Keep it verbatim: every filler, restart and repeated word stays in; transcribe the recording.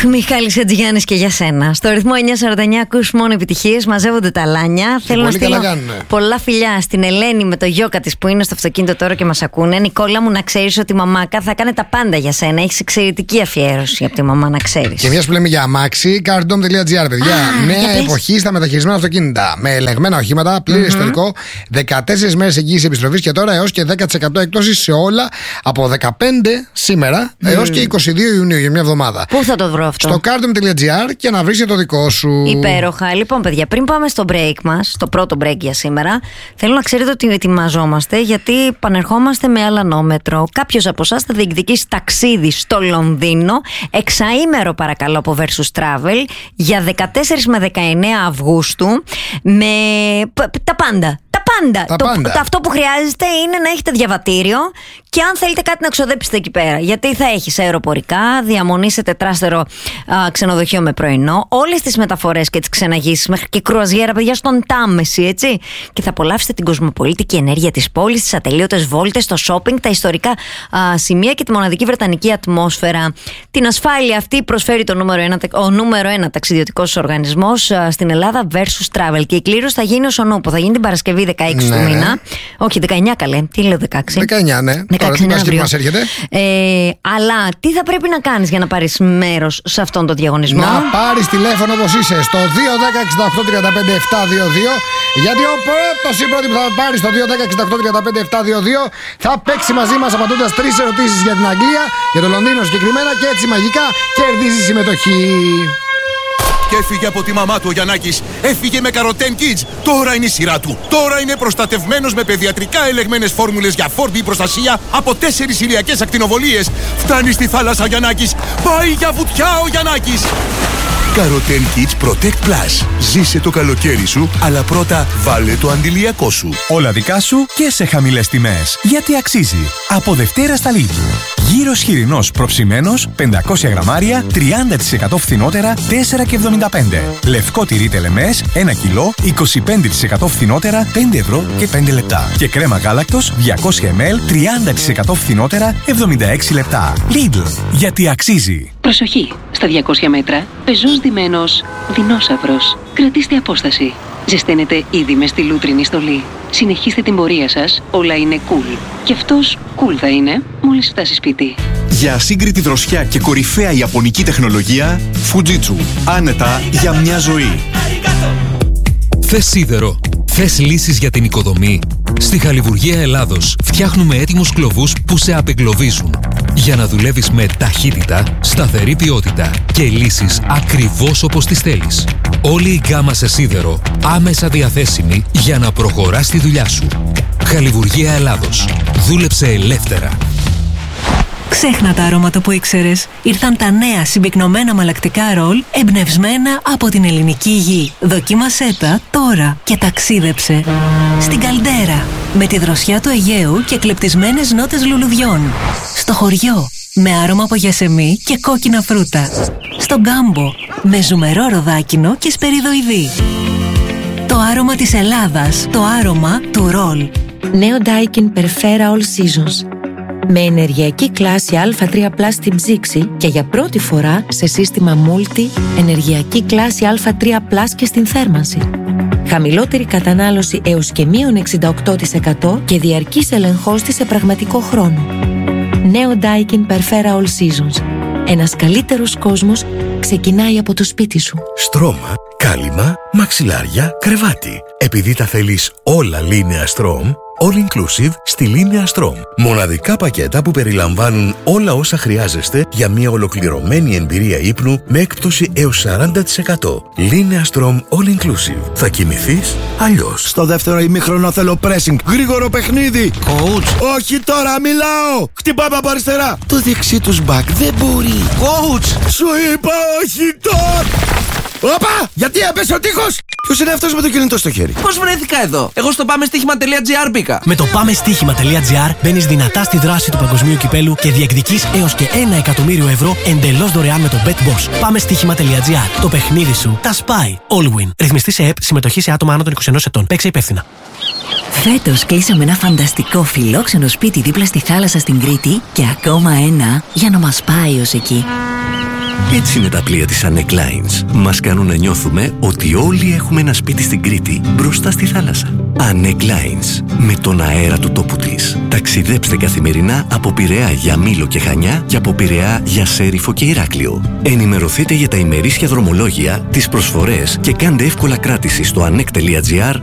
Μιχάλης Ατζηγιάννης και για σένα. Στο ρυθμό εννιά σαράντα εννιά ακούς μόνο επιτυχίες, μαζεύονται τα λάνια. Και θέλω να στείλω πολλά φιλιά στην Ελένη με το γιώκα της που είναι στο αυτοκίνητο τώρα και μας ακούνε. Νικόλα μου, να ξέρεις ότι η μαμάκα θα κάνει τα πάντα για σένα. Έχεις εξαιρετική αφιέρωση από τη μαμά, να ξέρεις. Και μια που λέμε για αμάξι, cardom τελεία gr, παιδιά. Α, νέα εποχή στα μεταχειρισμένα αυτοκίνητα. Με ελεγμένα οχήματα, πλήρες mm-hmm. ιστορικό, δεκατέσσερις μέρες εγγύηση επιστροφής και τώρα έως και δέκα τοις εκατό έκπτωση σε όλα από δεκαπέντε σήμερα mm. έως και είκοσι δύο Ιουνίου για μια εβδομάδα. Πού θα το βρω αυτό? Στο cardom τελεία gr και να βρεις το δικό σου. Υπέροχα. Λοιπόν, παιδιά, πριν πάμε στο break μας, το πρώτο break για σήμερα, θέλω να ξέρετε ότι ετοιμαζόμαστε γιατί πανερχόμαστε με αλανόμετρο. Κάποιος από εσάς θα διεκδικήσει ταξίδι στο Λονδίνο, εξαήμερο παρακαλώ από Versus Travel, για δεκατέσσερις με δεκαεννέα Αυγούστου, με τα πάντα. Τα πάντα. Τα το, πάντα. Το, αυτό που χρειάζεται είναι να έχετε διαβατήριο και αν θέλετε κάτι να ξοδέψετε εκεί πέρα. Γιατί θα έχεις αεροπορικά, διαμονή σε τετράστερο α, ξενοδοχείο με πρωινό, όλες τις μεταφορές και τις ξεναγήσεις, μέχρι και κρουαζιέρα, παιδιά, στον Τάμεση, έτσι. Και θα απολαύσετε την κοσμοπολίτικη ενέργεια της πόλης, τις ατελείωτες βόλτες, το shopping, τα ιστορικά α, σημεία και τη μοναδική βρετανική ατμόσφαιρα. Την ασφάλεια αυτή προσφέρει το νούμερο ένα, ο νούμερο ένα ταξιδιωτικός οργανισμός α, στην Ελλάδα, Versus Travel. Και η κλήρωση θα γίνει ως ο νούπο. Θα γίνει την Παρασκευή δεκαέξι ναι. του μήνα. Όχι, δεκαεννιά καλέ. Τι λέω δεκαέξι? δεκαεννιά, ναι. δεκαέξι Τώρα τι μας έρχεται. Ε, αλλά τι θα πρέπει να κάνεις για να πάρεις μέρος σε αυτόν τον διαγωνισμό? Να πάρεις τηλέφωνο όπως είσαι στο δύο ένα μηδέν εξήντα οκτώ τριάντα πέντε επτακόσια είκοσι δύο, γιατί ο πρώτος ή πρώτη που θα πάρει στο δύο ένα μηδέν εξήντα οκτώ τριάντα πέντε επτακόσια είκοσι δύο θα παίξει μαζί μας απαντώντας τρεις ερωτήσεις για την Αγγλία, για το Λονδίνο συγκεκριμένα, και έτσι μαγικά κερδίζει συμμετοχή. Και έφυγε από τη μαμά του ο Γιαννάκης. Έφυγε με Καροτέν Kids. Τώρα είναι η σειρά του. Τώρα είναι προστατευμένος με παιδιατρικά ελεγμένες φόρμουλες για φόρτη προστασία από τέσσερις ηλιακές ακτινοβολίες. Φτάνει στη θάλασσα ο Γιαννάκης. Πάει για βουτιά ο Γιαννάκης. Καροτέν Kids Protect Plus. Ζήσε το καλοκαίρι σου, αλλά πρώτα βάλε το αντιλιακό σου. Όλα δικά σου και σε χαμηλές τιμές. Γιατί αξίζει. Από Δευτέρα στα Lidl. Γύρος χοιρινός προψημένος, πεντακόσια γραμμάρια, τριάντα τοις εκατό φθηνότερα, τέσσερα και εβδομήντα πέντε. Λευκό τυρί τελεμές, ένα κιλό, είκοσι πέντε τοις εκατό φθηνότερα, πέντε ευρώ και πέντε λεπτά. Και κρέμα γάλακτος, διακόσια μιλιλίτρα, τριάντα τοις εκατό φθηνότερα, εβδομήντα έξι λεπτά. Lidl. Γιατί αξίζει. Προσοχή! Στα διακόσια μέτρα, πεζός ντυμένος δεινόσαυρος. Κρατήστε απόσταση. Ζεσταίνετε ήδη με στη λούτρινη στολή. Συνεχίστε την πορεία σας, όλα είναι cool. Και αυτός cool θα είναι μόλις φτάσει σπίτι. Για ασύγκριτη δροσιά και κορυφαία ιαπωνική τεχνολογία, Fujitsu. Άνετα για μια ζωή. Θες σίδερο? Θες λύσεις για την οικοδομή? Στη Χαλιβουργία Ελλάδος φτιάχνουμε έτοιμους κλωβούς που σε απεγκλωβίζουν για να δουλεύεις με ταχύτητα, σταθερή ποιότητα και λύσεις ακριβώς όπως τις θέλεις. Όλη η γκάμα σε σίδερο άμεσα διαθέσιμη για να προχωράς τη δουλειά σου. Χαλιβουργία Ελλάδος. Δούλεψε ελεύθερα. Ξέχνα τα αρώματα που ήξερες. Ήρθαν τα νέα συμπυκνωμένα μαλακτικά ρολ εμπνευσμένα από την ελληνική γη. Δοκίμασέ τα τώρα και ταξίδεψε στην Καλντέρα με τη δροσιά του Αιγαίου και κλεπτισμένες νότες λουλουδιών. Στο χωριό με άρωμα από γιασεμί και κόκκινα φρούτα. Στον Γκάμπο με ζουμερό ροδάκινο και σπεριδοειδή. Το άρωμα της Ελλάδας, το άρωμα του ρολ. Νέο Daikin Perfera All Seasons. Με ενεργειακή κλάση Α τρία πλας στην ψήξη και για πρώτη φορά σε σύστημα Multi ενεργειακή κλάση Α τρία πλας και στην θέρμανση. Χαμηλότερη κατανάλωση έως και μείον εξήντα οκτώ τοις εκατό και διαρκής ελεγχός της σε πραγματικό χρόνο. Νέο Daikin Perfera All Seasons. Ένας καλύτερος κόσμος ξεκινάει από το σπίτι σου. Στρώμα, κάλυμα, μαξιλάρια, κρεβάτι. Επειδή τα θέλεις όλα Linea Strom, All Inclusive στη Linea Strom. Μοναδικά πακέτα που περιλαμβάνουν όλα όσα χρειάζεστε για μια ολοκληρωμένη εμπειρία ύπνου με έκπτωση έως σαράντα τοις εκατό. Linea Strom All Inclusive. Θα κοιμηθείς αλλιώς. Στο δεύτερο ημίχρονο θέλω pressing. Γρήγορο παιχνίδι. Coach. Όχι τώρα, μιλάω. Χτυπάμε από αριστερά. Το δεξί τους back δεν μπορεί. Coach. Σου είπα όχι τώρα. Όπα! Γιατί έπεσε ο τείχος! Ποιος είναι αυτός με το κινητό στο χέρι? Πώς βρέθηκα εδώ? Εγώ στο πάμε στοίχημα τελεία τζι άρ μπήκα. Με το πάμε στοίχημα τελεία τζι άρ μπαίνεις δυνατά στη δράση του παγκοσμίου κυπέλου και διεκδικείς έως και ένα εκατομμύριο ευρώ εντελώς δωρεάν με το BetBoss. Πάμε στοίχημα τελεία τζι άρ. Το παιχνίδι σου τα σπάει. All win. Ρυθμιστή σε ΕΠ, συμμετοχή σε άτομα άνω των είκοσι ενός ετών. Παίξε υπεύθυνα. Φέτος κλείσαμε ένα φανταστικό φιλόξενο σπίτι δίπλα στη θάλασσα στην Κρήτη και ακόμα ένα για να μας πάει ως εκεί. Έτσι είναι τα πλοία της Anec Lines. Μας κάνουν να νιώθουμε ότι όλοι έχουμε ένα σπίτι στην Κρήτη, μπροστά στη θάλασσα. Anec Lines, με τον αέρα του τόπου της. Ταξιδέψτε καθημερινά από Πειραιά για Μήλο και Χανιά και από Πειραιά για Σέριφο και Ηράκλειο. Ενημερωθείτε για τα ημερήσια δρομολόγια, τις προσφορές και κάντε εύκολα κράτηση στο anec.gr